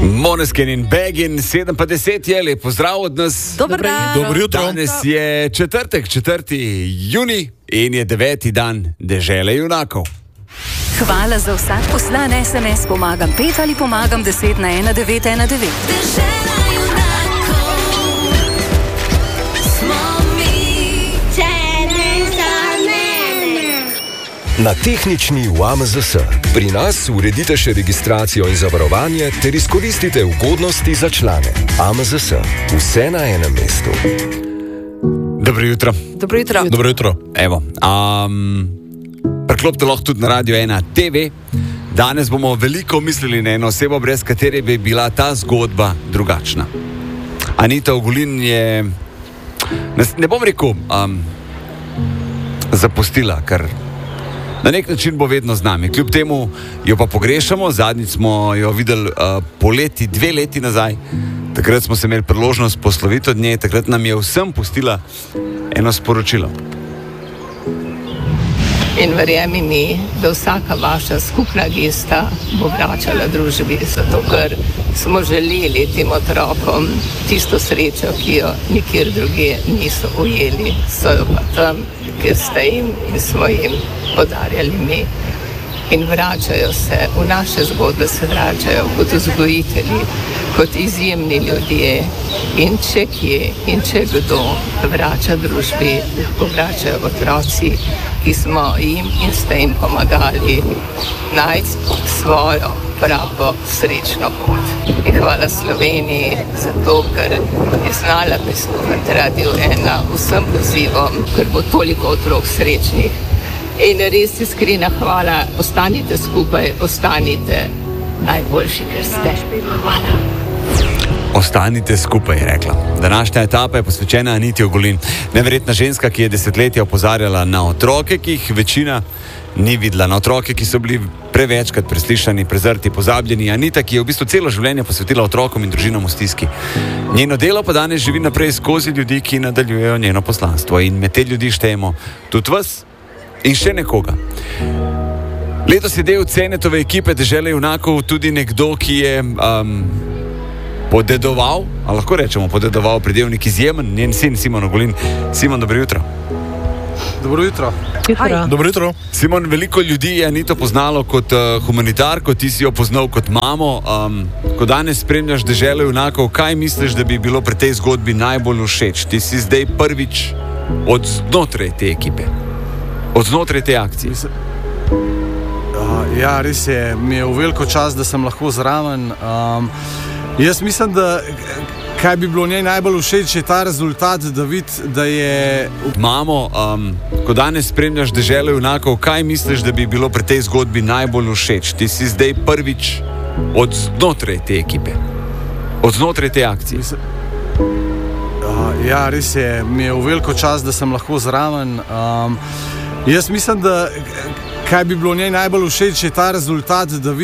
Måneskin in Begin, 7:10 je, lep pozdrav od nas. Dobro jutro. Danes je četrtek, 4. junij in je 9. dan Dežele junakov. Hvala za vsak poslan SMS, pomagam 5 ali pomagam 10 na 1919. Dežela junakov smo mi. Tebe za mene. Na tehnični UAMZS. Pri nas uredite še registracijo in zavarovanje ter izkoristite ugodnosti za člane. AMZS. Vse na enem mestu. Dobro jutro. Dobro jutro. Evo, preklopite lahko tudi na Radio 1 TV. Danes bomo veliko mislili na eno osebo, brez katere bi bila ta zgodba drugačna. Anita Ogulin je, ne bom rekel, zapustila, ker na nek način bo vedno z nami. Kljub temu jo pa pogrešamo. Zadnjič smo jo videli poleti, 2 leti nazaj. Takrat smo se imeli priložnost posloviti od nje. Takrat nam je vsem pustila eno sporočilo. In verjemi mi, da vsaka vaša skupna gesta bo vračala družbi, zato ker smo želeli tem otrokom tisto srečo, ki jo nikjer druge niso ujeli, so jo pa tam, kjer ste jim in smo jim podarjali mi. In vračajo se, v naše zgodbe se vračajo kot vzgojitelji, kot izjemni ljudje. In če kje in če kdo vrača družbi, lahko vračajo otroci, ki smo jim in ste jim pomagali najti svojo pravo srečno pot. In hvala Sloveniji za to, ker je znala prisluhniti Radio 1 vsem pozivom, ker bo toliko otrok srečnih. In res iskrena hvala, ostanite skupaj, ostanite najboljši, ker ste. Hvala. Ostanite skupaj, je rekla. Današnja etapa je posvečena Aniti Ogulin. Neverjetna ženska, ki je desetletja opozarjala na otroke, ki jih večina ni videla. Na otroke, ki so bili prevečkrat preslišani, prezrti, pozabljeni. Anita, ki je v bistvu celo življenje posvetila otrokom in družinam v stiski. Njeno delo pa danes živi naprej skozi ljudi, ki nadaljujejo njeno poslanstvo. In med te ljudi štejemo tudi vas in še nekoga. Letos je del Cenetove ekipe Dežele junakov tudi nekdo, ki je podedoval, ali lahko rečemo podedoval pridevnik izjemen, njen sin Simon Ogulin. Simon, dobro jutro. Dobro jutro. Dobro jutro. Simon, veliko ljudi je Anito poznalo kot humanitarko, ti si jo poznal kot mamo. Ko danes spremljaš Deželo junakov, kaj misliš, da bi bilo pri tej zgodbi najbolj všeč? Ti si zdaj prvič od znotraj te ekipe, od znotraj te akcije. Ja, res je, mi je v veliko čast, da sem lahko zraven. Jaz mislim, da kaj bi bilo njej najbolj všeč, je ta rezultat, da vidi, da je... Mamo, ko danes spremljaš Deželo junakov, kaj misliš, da bi bilo pri tej zgodbi najbolj všeč? Ti si zdaj prvič od znotraj te ekipe, od znotraj te akcije. Ja, res je, mi je v veliko čast, da sem lahko zraven. Jaz mislim, da kaj bi bilo njej najbolj všeč, je ta rezultat, da vidi,